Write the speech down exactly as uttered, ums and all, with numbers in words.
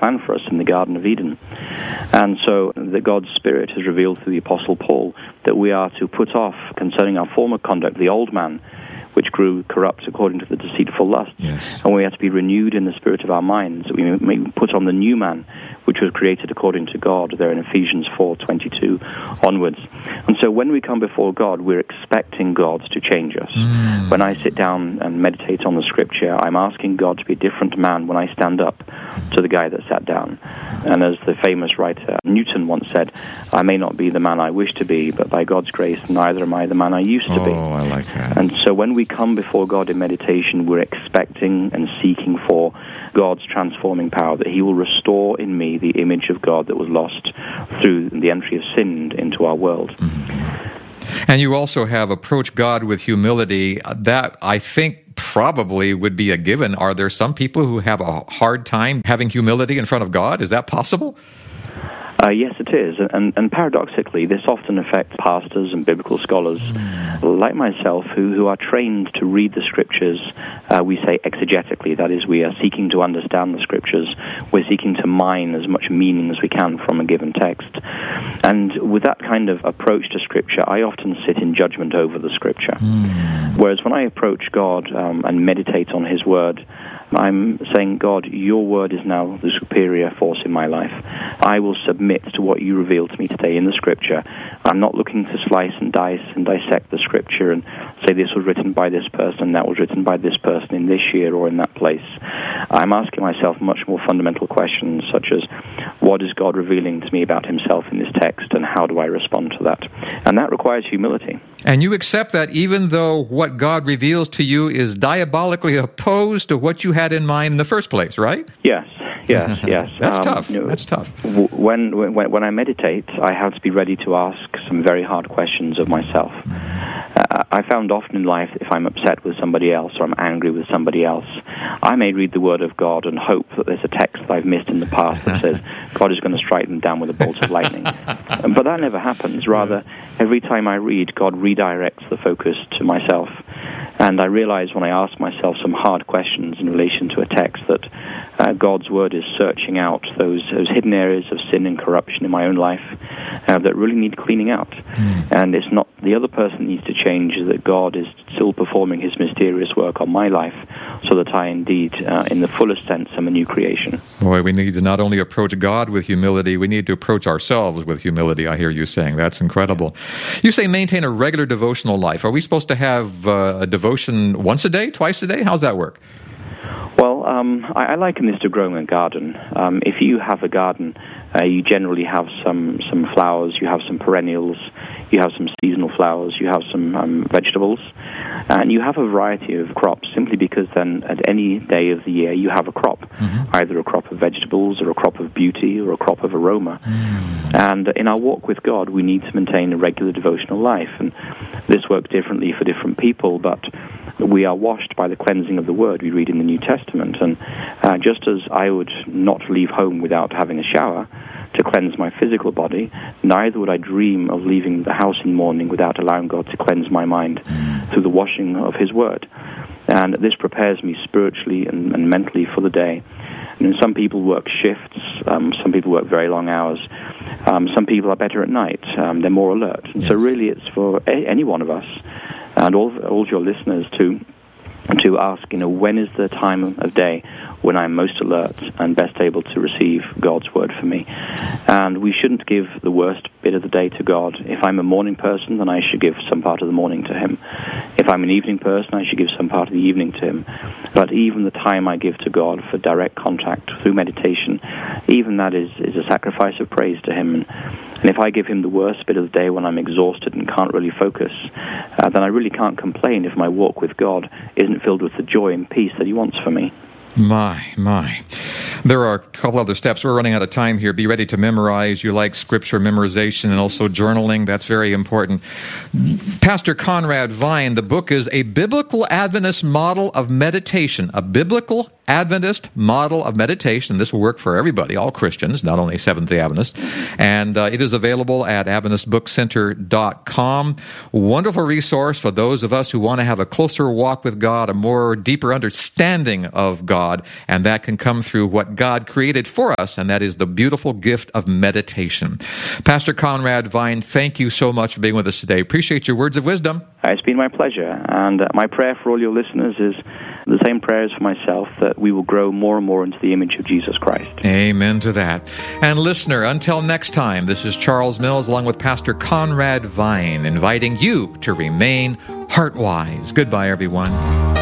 plan for us in the Garden of Eden. And so the God's Spirit has revealed through the Apostle Paul that we are to put off, concerning our former conduct, the old man, which grew corrupt according to the deceitful lusts. Yes. And we have to be renewed in the spirit of our minds, that we may put on the new man, which was created according to God, there in Ephesians four twenty-two onwards. And so when we come before God, we're expecting God to change us. Mm. When I sit down and meditate on the Scripture, I'm asking God to be a different man when I stand up to the guy that sat down. And as the famous writer Newton once said, I may not be the man I wish to be, but by God's grace, neither am I the man I used to oh, be. Oh, I like that. And so when we come before God in meditation, we're expecting and seeking for God's transforming power, that he will restore in me the image of God that was lost through the entry of sin into our world. Mm-hmm. And you also have approached God with humility. That, I think, probably would be a given. Are there some people who have a hard time having humility in front of God? Is that possible? Uh, yes, it is. And, and paradoxically, this often affects pastors and biblical scholars mm. like myself who, who are trained to read the Scriptures, uh, we say exegetically. That is, we are seeking to understand the Scriptures. We're seeking to mine as much meaning as we can from a given text. And with that kind of approach to Scripture, I often sit in judgment over the Scripture. Mm. Whereas when I approach God um, and meditate on his Word, I'm saying, God, your word is now the superior force in my life. I will submit to what you reveal to me today in the Scripture. I'm not looking to slice and dice and dissect the Scripture and say this was written by this person and that was written by this person in this year or in that place. I'm asking myself much more fundamental questions, such as, what is God revealing to me about himself in this text, and how do I respond to that? And that requires humility. And you accept that even though what God reveals to you is diabolically opposed to what you had in mind in the first place, right? Yes, yes, yes. That's um, tough. You know, That's tough. When, when, when I meditate, I have to be ready to ask some very hard questions of myself. Uh, I found often in life that if I'm upset with somebody else or I'm angry with somebody else, I may read the Word of God and hope that there's a text that I've missed in the past that says God is going to strike them down with a bolt of lightning. But that never happens. Rather, every time I read, God redirects the focus to myself. And I realize when I ask myself some hard questions in relation to a text that uh, God's Word is searching out those, those hidden areas of sin and corruption in my own life uh, that really need cleaning out. Mm. And it's not the other person needs to change, that God is still performing his mysterious work on my life so that I indeed, uh, in the fullest sense, am a new creation. Boy, we need to not only approach God with humility, we need to approach ourselves with humility, I hear you saying. That's incredible. You say maintain a regular devotional life. Are we supposed to have uh, a devotion once a day, twice a day? How's that work? Well, um, I, I liken this to growing a garden. Um, if you have a garden, uh, you generally have some, some flowers, you have some perennials, you have some seasonal flowers, you have some um, vegetables, and you have a variety of crops simply because then at any day of the year you have a crop, mm-hmm. either a crop of vegetables or a crop of beauty or a crop of aroma. Mm. And in our walk with God, we need to maintain a regular devotional life, and this works differently for different people, but we are washed by the cleansing of the Word we read in the New Testament. And uh, just as I would not leave home without having a shower to cleanse my physical body, neither would I dream of leaving the house in the morning without allowing God to cleanse my mind through the washing of his Word. And this prepares me spiritually and, and mentally for the day. And some people work shifts, um, some people work very long hours, um, some people are better at night, um, they're more alert. And yes. So really it's for a- any one of us, and all, all of your listeners to to ask, you know, when is the time of day when I'm most alert and best able to receive God's Word for me? And we shouldn't give the worst bit of the day to God. If I'm a morning person, then I should give some part of the morning to him. If I'm an evening person, I should give some part of the evening to him. But even the time I give to God for direct contact through meditation, even that is, is a sacrifice of praise to him. And, and if I give him the worst bit of the day when I'm exhausted and can't really focus, uh, then I really can't complain if my walk with God isn't filled with the joy and peace that he wants for me. My, my. There are a couple other steps. We're running out of time here. Be ready to memorize. You like scripture memorization and also journaling. That's very important. Pastor Conrad Vine, the book is A Biblical Adventist Model of Meditation. A Biblical Adventist Model of Meditation. This will work for everybody, all Christians, not only Seventh-day Adventists. And uh, it is available at adventist book center dot com. Wonderful resource for those of us who want to have a closer walk with God, a more deeper understanding of God, and that can come through what God created for us, and that is the beautiful gift of meditation. Pastor Conrad Vine, thank you so much for being with us today. Appreciate your words of wisdom. It's been my pleasure, and uh, my prayer for all your listeners is the same prayer as for myself, that we will grow more and more into the image of Jesus Christ. Amen to that. And listener, until next time, this is Charles Mills along with Pastor Conrad Vine, inviting you to remain heart-wise. Goodbye, everyone.